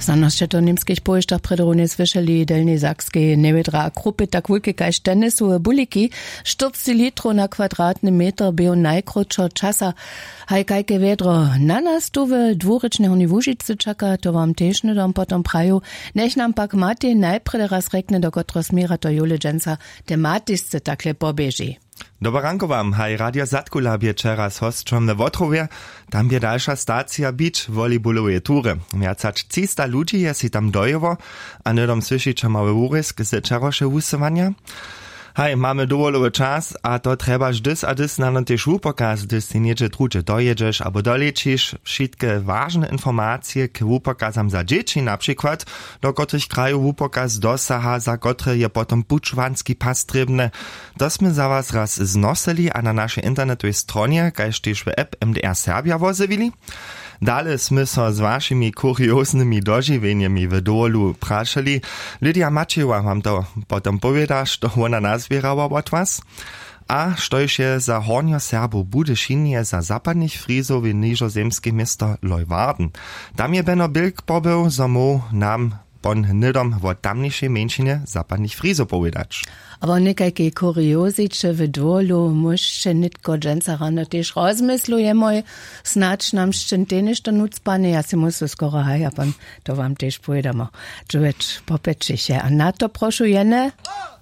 Znanosti to niemskich pojeżdżach predrunie słyszeli Delnej Sakskiej nevedra krupy tak wielkie kaž tenisové buliki, 40 litrów na kwadratny metr był najkrótsza czasa. Hajkajke wiedro na nas tu w dwurycznego Łużycy czeka, to wam też nie dam potom praju. Nech nam pak Mati najprede raz rekne, do kotro smira to Jule Dženca tematisce takle pobieži. Dobar ranko wam, haj Radio Zatkula bie čeraz hostčom na Wotrowie, tam bie dalsza stacja bić volejbolowe tury. Miacać 300 ludzi je si tam dojowo, a nedom słyszycie mały urysk ze čeroše wusowania. Hej, mamy dowolowy czas, a to trzeba dys a dys nam też upokaz, gdyż si niedzie trudzie dojedziesz albo dolecisz. Wszystkie ważne informacje k upokazam za dzieci, na przykład do których krajów upokaz dosaha, za które je potom pučvanski pas trybne. To sme za was raz znosili, a na naszej internetowej stronie, kajż też w app MDR Serbia wozewili. Dale sme so z vašimi kurioznymi doživenjami v dolu prašali. Lidia Mačeva vam to potom poveda, što ona nazbierała od was. A štož je za Hornjo Serbu Budyšinje za zapadnych Frizov v nižozemske mesto Leuwarden. Tam je Benno Bilk pobył, zo mu nam pon nydom wo tamniejszej mężczyźnie zapadnych Frizo powiedzieć. Aber nekajke kuriozicze w dolu muszę nitko dżęca rano też rozmyslujemy, snacz nam szczętenie to nucpane, ja si muszę skoro haja pan, to wam też powiadamo. Człowiek popieczy się, a na to proszę jene...